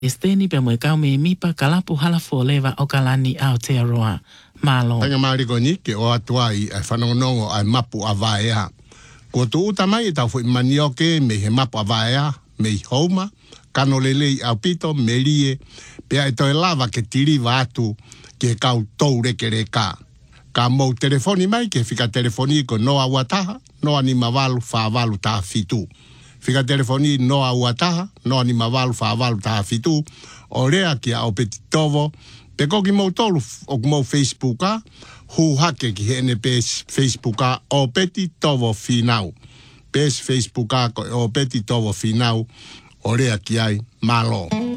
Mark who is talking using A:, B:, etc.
A: Esteni pe mo kau me mipa kalapu halafo leva o kalani Aotearoa malo.
B: Tanga mariko ni ke o atuai ai whanongonongo ai mapu a vaea. Ko tu uta mai e tau fui manioke me he mapu a vaea, me i houma, kano lelei au pito, me lie, pea e toi lava ke tiri vatu ke kau tou rekere ka. Ka mou telefoni mai ke fika telefoni ko noa wataha, noa ni mavalu wha avalu taha fitu. Fika telefoni noa wataha, noa ni mavalu wha avalu taha fitu, o rea kia o peti tovo, pe koki mou tolu o mou Facebooka, hu hake ki hene pes Facebooka o peti tovo finau. Pes Facebooka o peti tovo finau, o rea ki ai malo.